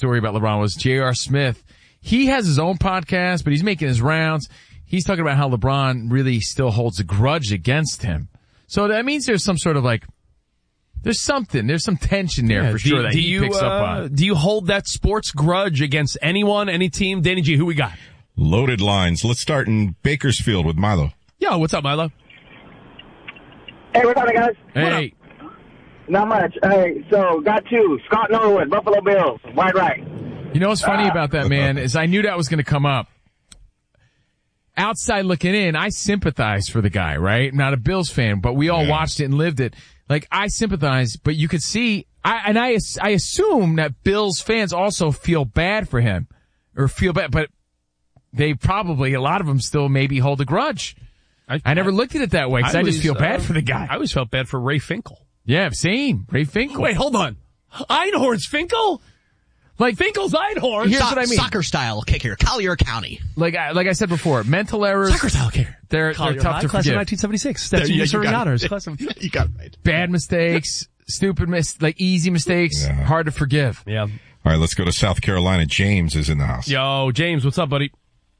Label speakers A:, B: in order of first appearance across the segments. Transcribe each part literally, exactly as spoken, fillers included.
A: story about LeBron was J R. Smith. He has his own podcast, but he's making his rounds. He's talking about how LeBron really still holds a grudge against him. So that means there's some sort of like, there's something, there's some tension there
B: yeah,
A: for
B: do,
A: sure that
B: do
A: he
B: you,
A: picks
B: uh,
A: up on.
B: Do you hold that sports grudge against anyone, any team? Danny G, who we got?
C: Loaded lines. Let's start in Bakersfield with Milo.
B: Yo, what's up, Milo?
D: Hey, what's up, guys?
A: Hey.
D: Not much. Hey, so got two. Scott Norwood, Buffalo Bills, wide right.
A: You know what's funny about that, man, is I knew that was going to come up. Outside looking in, I sympathize for the guy, right? I'm not a Bills fan, but we all yeah. watched it and lived it. Like, I sympathize, but you could see, I, and I, I assume that Bills fans also feel bad for him, or feel bad, but they probably, a lot of them still maybe hold a grudge. I, I never I, looked at it that way, because I, I just feel uh, bad for the guy.
B: I always felt bad for Ray Finkel.
A: Yeah, same. Ray Finkel.
B: Wait, hold on. Einhorn's Finkel? Like, Finkel's Einhorn.
A: Here's
E: so-
A: what I mean.
E: Soccer style kicker, Collier County.
A: Like I, like I said before, mental errors.
B: Soccer style kicker.
A: They're, they're tough to
B: class
A: forgive.
B: of nineteen seventy-six. That's
C: yeah,
B: Missouri
C: you
B: honors.
C: You got it right.
A: Bad mistakes, stupid mis, like easy mistakes,
C: yeah.
A: hard to forgive.
B: Yeah.
C: All right, let's go to South Carolina. James is in the house.
B: Yo, James, what's up, buddy?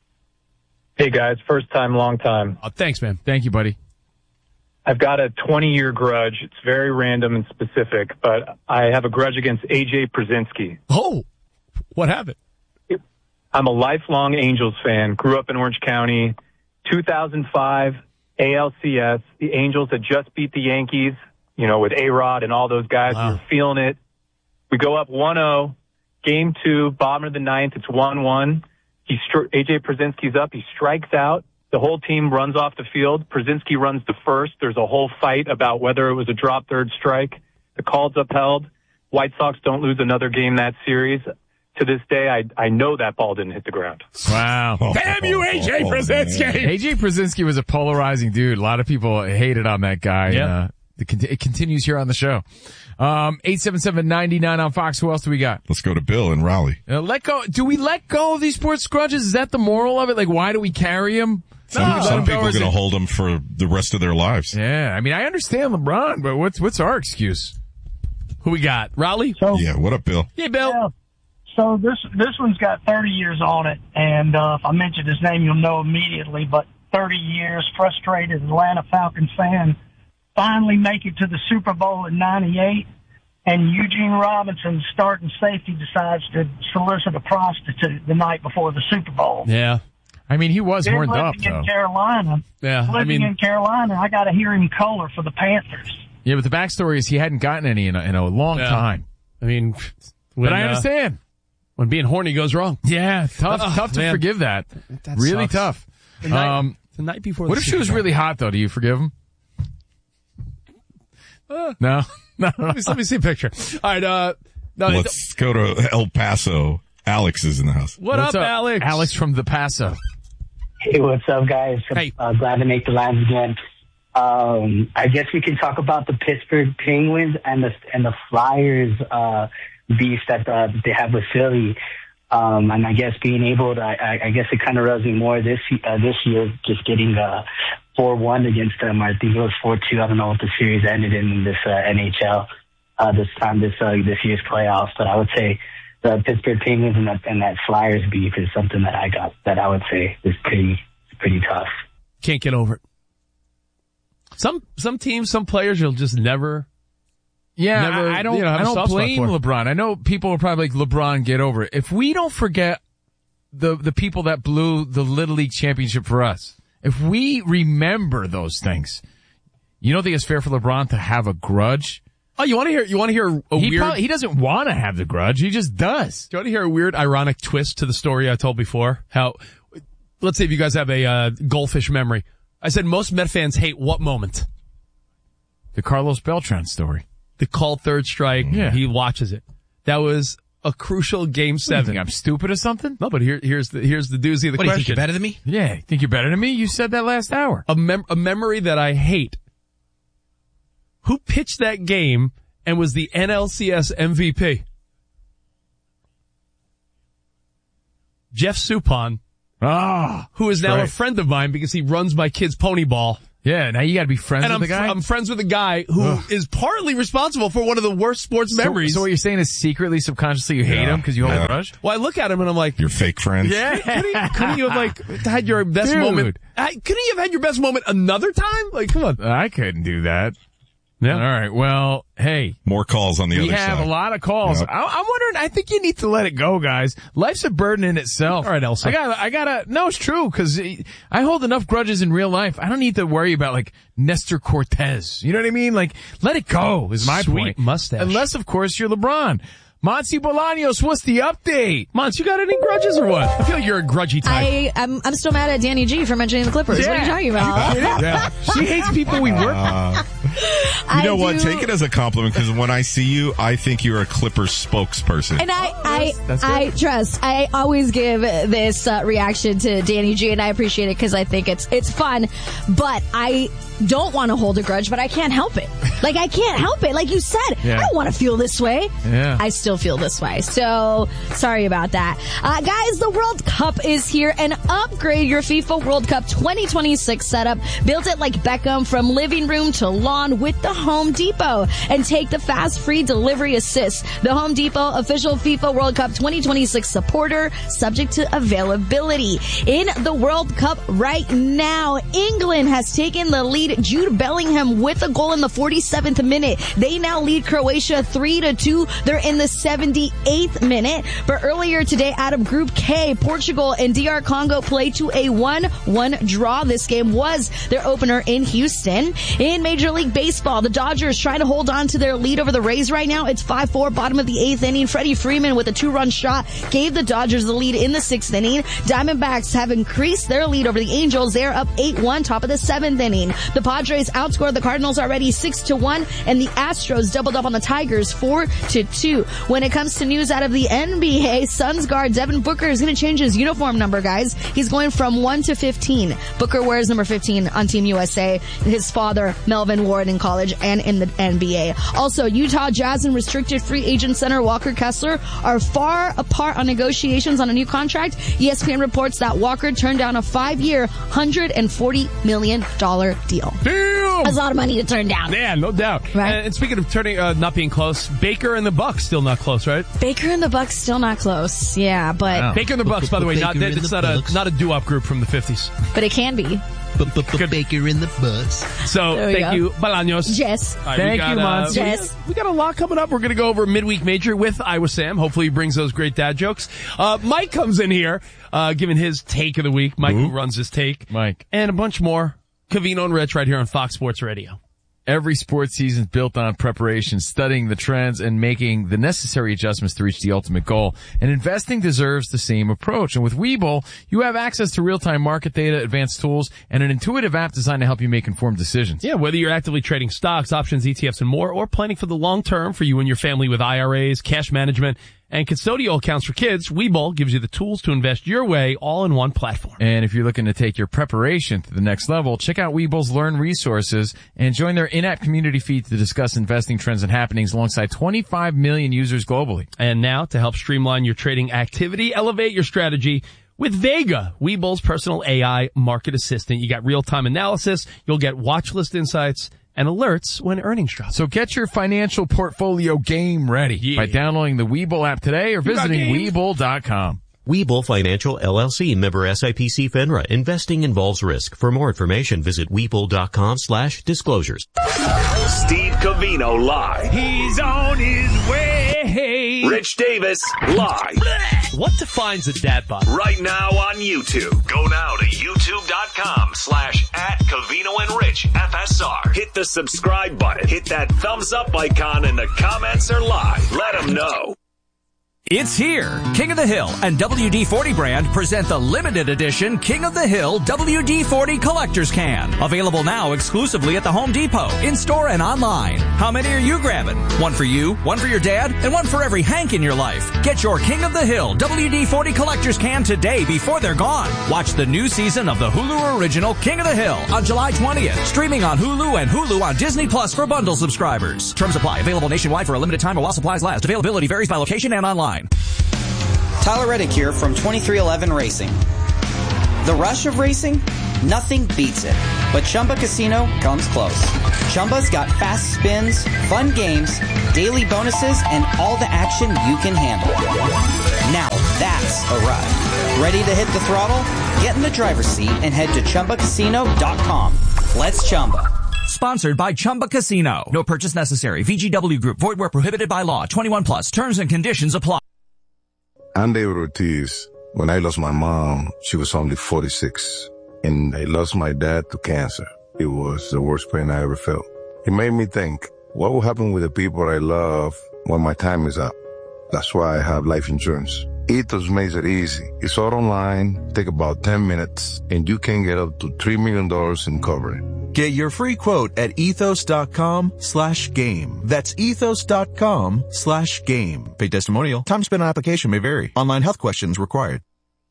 F: Hey, guys. First time, long time.
B: Oh, thanks, man.
A: Thank you, buddy.
F: I've got a twenty-year grudge. It's very random and specific, but I have a grudge against A J Przinsky.
B: Oh, what happened?
F: I'm a lifelong Angels fan. Grew up in Orange County. two thousand five A L C S. The Angels had just beat the Yankees, you know, with A-Rod and all those guys.
B: Wow.
F: We were feeling it. We go up one oh. Game two, bottom of the ninth. It's one one. He stri- A J Przinsky's up. He strikes out. The whole team runs off the field. Przinsky runs to first. There's a whole fight about whether it was a drop third strike. The call's upheld. White Sox don't lose another game that series. To this day, I I know that ball didn't hit the ground.
A: Wow.
C: Oh,
A: Damn you, A J
C: oh,
A: Przinsky.
C: man.
A: A J Przinsky was a polarizing dude. A lot of people hated on that guy.
B: Yep.
A: And, uh, it, it continues here on the show. Um, eight seven seven, nine nine on Fox. Who else do we got?
C: Let's go to Bill in Raleigh.
A: Uh, let go. Do we let go of these sports grudges? Is that the moral of it? Like, why do we carry them?
C: Some,
A: No,
C: some
A: let 'em
C: people
A: go,
C: are
A: is
C: going to
A: it-
C: hold them for the rest of their lives.
A: Yeah, I mean, I understand LeBron, but what's what's our excuse?
B: Who we got? Raleigh?
G: So,
C: Yeah, what up, Bill?
B: Hey, Bill.
G: yeah. So this this one's got thirty years on it, and uh, if I mention his name, you'll know immediately. But thirty years, frustrated Atlanta Falcons fan, finally make it to the Super Bowl in ninety-eight, and Eugene Robinson, starting safety, decides to solicit a prostitute the night before the Super Bowl.
B: Yeah.
A: I mean, he was
G: Then
A: horned
G: living
A: up,
G: in
A: though.
G: Carolina,
B: Yeah, I
G: living
B: mean-
G: in Carolina, I got to hear him color for the Panthers.
A: Yeah, but the backstory is he hadn't gotten any in a, in a long
B: Yeah.
A: time.
B: I mean, when,
A: But I
B: uh,
A: understand.
B: when being horny goes wrong.
A: Yeah, tough,
B: Oh,
A: tough to
B: man.
A: forgive that.
B: That
A: really
B: sucks.
A: tough.
B: The night,
A: Um,
B: the night before
A: what
B: the
A: if she
B: Super
A: was
B: Bowl.
A: really hot, though? Do you forgive him?
B: Uh,
A: No, no, no.
B: let, me, let me see a picture. All right, uh, no,
C: Let's go to El Paso. Alex is in the house.
B: what
A: What's
B: up, Alex?
A: Alex from the Paso.
H: Hey, what's up, guys?
B: Hey.
H: Uh, glad to make the lines again. Um, I guess we can talk about the Pittsburgh Penguins and the and the Flyers uh, beef that uh, they have with Philly. Um, and I guess being able to, I, I guess it kind of rubs me more this uh, this year, just getting uh, four one against them. I think it was four two. I don't know what the series ended in this uh, N H L uh, this time, this uh, this year's playoffs. But I would say the Pittsburgh Penguins and that, and that Flyers beef is something that I got that I would say is pretty pretty tough.
B: Can't get over it. Some some teams, some players, you'll just never.
A: Yeah,
B: Never,
A: I, I don't.
B: you know, have
A: I
B: a
A: don't
B: soft spot
A: blame
B: for.
A: LeBron. I know people are probably like, LeBron, get over it. If we don't forget the the people that blew the Little League championship for us, if we remember those things, you don't think it's fair for LeBron to have a grudge?
B: Oh, you want to hear? You want to hear a
A: He
B: weird?
A: probably, he doesn't want to have the grudge. He just does.
B: Do you want to hear a weird, ironic twist to the story I told before? How? Let's see if you guys have a uh, goldfish memory. I said most Met fans hate what moment?
A: The Carlos Beltran story.
B: The called third strike.
A: Yeah.
B: He watches it. That was a crucial game
A: You
B: seven.
A: think I'm stupid or something?
B: No, but here, here's the here's the doozy of the
E: What, do you think
B: question.
E: you're better than me?
A: Yeah, you think you're better than me? You said that last hour.
B: A mem- a memory that I hate. Who pitched that game and was the N L C S M V P? Jeff Suppan,
A: Ah,
B: who is now
A: right.
B: a friend of mine because he runs my kid's pony ball
A: Yeah, now you got to be friends
B: And
A: with
B: I'm,
A: the guy.
B: fr- I'm friends with a guy who
A: Ugh.
B: is partly responsible for one of the worst sports
A: so,
B: memories.
A: So what you're saying is secretly, subconsciously, you hate
C: Yeah.
A: him because you hold
C: Yeah.
A: a grudge?
B: Well, I look at him and I'm like,
C: Your fake friends.
A: Yeah.
B: couldn't, you, couldn't you have like had your best
A: Dude.
B: moment? I, couldn't you have had your best moment another time? Like, come on.
A: I couldn't do that.
B: Yeah.
A: All right. Well, hey,
C: More calls on the
A: we
C: other
A: have
C: side.
A: a lot of calls.
C: Yep.
A: I, I'm wondering. I think you need to let it go, guys. Life's a burden in itself.
B: All right, Elsa.
A: I got. I gotta. No, it's true because I hold enough grudges in real life. I don't need to worry about like Nestor Cortez. You know what I mean? Like, let it go. Is my
B: Sweet
A: point.
B: mustache.
A: Unless, of course, you're LeBron. Monty Bolaños, what's the update?
B: Mons, you got any grudges or what? I feel like you're a grudgy type.
I: I, I'm, I'm still mad at Danny G for mentioning the Clippers. What are you talking about?
A: Yeah. She hates people we work
C: Uh,
I: I
C: you know what?
I: do-
C: Take it as a compliment because when I see you, I think you're a Clippers spokesperson.
I: And I, I,
A: that's good.
I: I trust. I always give this uh, reaction to Danny G, and I appreciate it because I think it's it's fun. But I don't want to hold a grudge, but I can't help it. Like I can't help it. Like you said,
A: Yeah.
I: I don't want to feel this way.
A: Yeah.
I: I still feel this way. So sorry about that, uh, guys. The World Cup is here, and upgrade your FIFA World Cup twenty twenty-six setup. Build it like Beckham from living room to lawn with the Home Depot, and take the fast free delivery assist. The Home Depot official FIFA World Cup twenty twenty-six supporter, subject to availability. In the World Cup right now, England has taken the lead. Jude Bellingham with a goal in the forty-seventh minute. They now lead Croatia three to two. They're in the seventy-eighth minute. But earlier today, out of Group K, Portugal and D R Congo played to a one one draw. This game was their opener in Houston. In Major League Baseball, the Dodgers trying to hold on to their lead over the Rays right now. It's five four, bottom of the eighth inning. Freddie Freeman with a two-run shot gave the Dodgers the lead in the sixth inning. Diamondbacks have increased their lead over the Angels. They're up eight one, top of the seventh inning. The Padres outscored the Cardinals already six to one, and the Astros doubled up on the Tigers four to two. When it comes to news out of the N B A, Suns guard Devin Booker is going to change his uniform number, guys. He's going from one to fifteen. Booker wears number fifteen on Team U S A. His father, Melvin, wore it in college and in the N B A. Also, Utah Jazz and restricted free agent center Walker Kessler are far apart on negotiations on a new contract. E S P N reports that Walker turned down a five-year, one hundred forty million dollars deal.
B: Damn!
I: That's a lot of money to turn down.
B: Yeah, no doubt.
I: Right.
B: And, and speaking of turning, uh, not being close, Baker and the Bucks still not close, right?
I: Baker and the Bucks still not close. Yeah, but
A: Wow.
B: Baker and the Bucks, by the way, not
E: Baker and
B: it's
E: the
B: not a
E: Bucks.
B: not a doo-wop group from the fifties.
I: but it can be.
E: Baker in the bus.
B: So
I: There we
B: thank
I: go.
B: you, Bolaños.
I: Yes.
B: All right,
A: Thank
B: we got,
A: you,
B: uh,
A: Monty.
B: we-
I: Yes.
B: We got a lot coming up. We're going to go over midweek major with Iowa Sam. Hopefully he brings those great dad jokes. Uh, Mike comes in here, uh, giving his take of the week. Mike who runs his take.
A: Mike.
B: And a bunch more. Covino and Rich right here on Fox Sports Radio.
A: Every sports season is built on preparation, studying the trends, and making the necessary adjustments to reach the ultimate goal. And investing deserves the same approach. And with Webull, you have access to real-time market data, advanced tools, and an intuitive app designed to help you make informed decisions.
B: Yeah, whether you're actively trading stocks, options, E T Fs, and more, or planning for the long term for you and your family with I R As, cash management, and custodial accounts for kids, Webull gives you the tools to invest your way all in one platform.
A: And if you're looking to take your preparation to the next level, check out Webull's Learn resources and join their in-app community feed to discuss investing trends and happenings alongside twenty-five million users globally.
B: And now, to help streamline your trading activity, elevate your strategy with Vega, Webull's personal A I market assistant. You got real-time analysis, you'll get watch list insights, and alerts when earnings drop.
A: So get your financial portfolio game ready
B: Yeah.
A: by downloading the Webull app today or
B: got
A: visiting
B: games?
A: Webull dot com.
J: Webull Financial L L C, member S I P C FINRA. Investing involves risk. For more information, visit Webull dot com slash disclosures.
K: Steve Covino live.
A: He's on his way.
K: Rich Davis live.
B: What defines a dad bod?
K: Right now on YouTube. Go now to youtube.com slash at Covino and Rich F S R. Hit the subscribe button. Hit that thumbs up icon and the comments are live. Let them know.
L: It's here. King of the Hill and W D forty brand present the limited edition King of the Hill W D forty Collector's Can. Available now exclusively at the Home Depot, in-store and online. How many are you grabbing? One for you, one for your dad, and one for every Hank in your life. Get your King of the Hill W D forty Collector's Can today before they're gone. Watch the new season of the Hulu original King of the Hill on July twentieth. Streaming on Hulu and Hulu on Disney Plus for bundle subscribers. Terms apply. Available nationwide for a limited time while supplies last. Availability varies by location and online.
M: Tyler Reddick here from twenty-three eleven Racing. The rush of racing? Nothing beats it. But Chumba Casino comes close. Chumba's got fast spins, fun games, daily bonuses, and all the action you can handle. Now that's a ride. Ready to hit the throttle? Get in the driver's seat and head to Chumba Casino dot com. Let's Chumba.
L: Sponsored by Chumba Casino. No purchase necessary. V G W Group. Void where prohibited by law. twenty-one plus. Terms and conditions apply.
N: I'm David Ortiz. When I lost my mom, she was only forty-six. And I lost my dad to cancer. It was the worst pain I ever felt. It made me think, what will happen with the people I love when my time is up? That's why I have life insurance. Ethos makes it easy. It's all online, take about ten minutes, and you can get up to three million dollars in coverage.
O: Get your free quote at ethos.com slash game. That's ethos.com slash game. Paid testimonial. Time spent on application may vary. Online health questions required.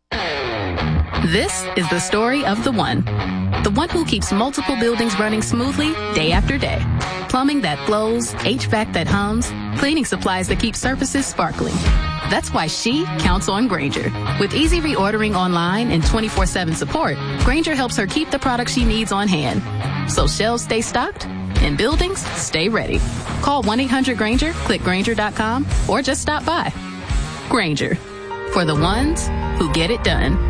P: This is the story of the one. The one who keeps multiple buildings running smoothly day after day. Plumbing that flows, H V A C that hums, cleaning supplies that keep surfaces sparkling. That's why she counts on Grainger. With easy reordering online and twenty-four seven support, Grainger helps her keep the products she needs on hand. So shelves stay stocked and buildings stay ready. Call one eight hundred Grainger, click Grainger dot com, or just stop by. Grainger. For the ones who get it done.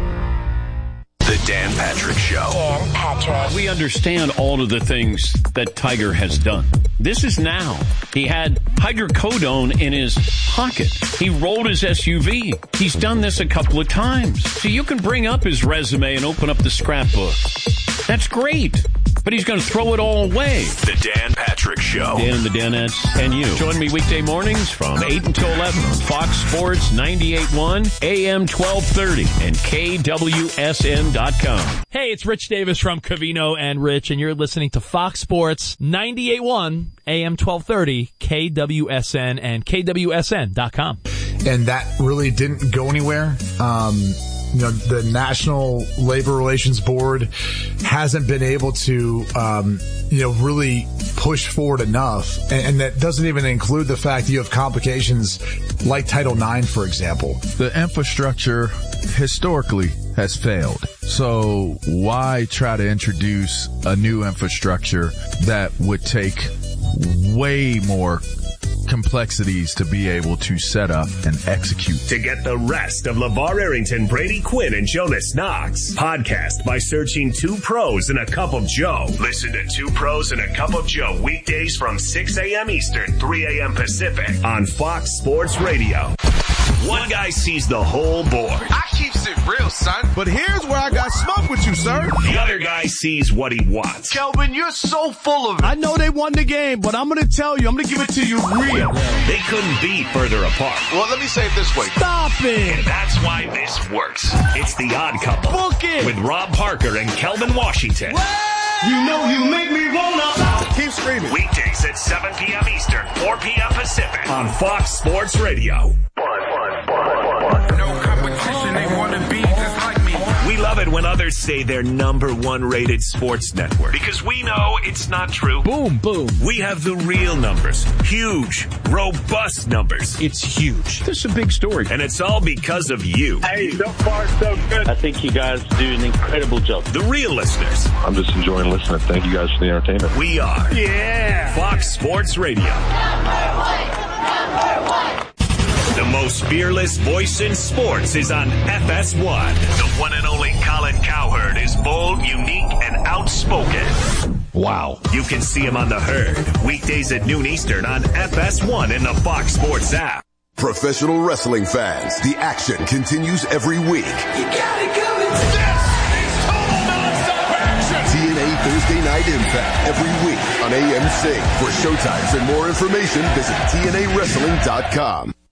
K: The Dan Patrick Show.
Q: Dan Patrick.
R: We understand all of the things that Tiger has done. This is now. He had hydrocodone in his pocket. He rolled his S U V. He's done this a couple of times. So you can bring up his resume and open up the scrapbook. That's great. But he's going to throw it all away.
K: The Dan Patrick Show.
R: Dan and the Danettes and you. Join me weekday mornings from eight until eleven on Fox Sports ninety-eight point one, A M twelve thirty, and K W S N dot com.
B: Hey, it's Rich Davis from Covino and Rich, and you're listening to Fox Sports ninety-eight point one, A M twelve thirty, K W S N, and K W S N dot com.
S: And that really didn't go anywhere. Um, You know, the National Labor Relations Board hasn't been able to, um, you know, really push forward enough. And, and that doesn't even include the fact that you have complications like Title nine, for example.
T: The infrastructure historically has failed. So why try to introduce a new infrastructure that would take way more complexities to be able to set up and execute?
K: To get the rest of LeVar Arrington, Brady Quinn, and Jonas Knox, podcast by searching Two Pros and a Cup of Joe. Listen to Two Pros and a Cup of Joe weekdays from six a.m. Eastern, three a.m. Pacific on Fox Sports Radio. One guy sees the whole board.
U: I keeps it real, son. But here's where I got smoke with you, sir.
K: The other guy sees what he wants.
U: Kelvin, you're so full of it. I know they won the game, but I'm going to tell you, I'm going to give it to you real.
K: They couldn't be further apart.
U: Well, let me say it this way. Stop it.
K: And that's why this works. It's The Odd Couple.
U: Book it.
K: With Rob Parker and Kelvin Washington.
U: You know you make me wanna. Keep screaming.
K: Weekdays at seven p.m. Eastern, four p.m. Pacific on Fox Sports Radio.
U: No competition, they wanna be just like me.
K: We love it when others say they're number one rated sports network because we know it's not true.
B: Boom, boom.
K: We have the real numbers. Huge, robust numbers.
R: It's huge. This is a big story.
K: And it's all because of you.
V: Hey, so far so good. I think you guys do an incredible job.
K: The real listeners.
W: I'm just enjoying listening. Thank you guys for the entertainment.
K: We are.
V: Yeah.
K: Fox Sports Radio.
V: Number one. Number one.
K: The most fearless voice in sports is on F S one. The one and only Colin Cowherd is bold, unique, and outspoken.
C: Wow.
K: You can see him on The Herd, weekdays at noon Eastern on F S one and the Fox Sports app.
X: Professional wrestling fans, the action continues every week.
U: You got it coming. This is total nonstop action.
X: T N A Thursday Night Impact every week on A M C. For showtimes and more information, visit T N A wrestling dot com.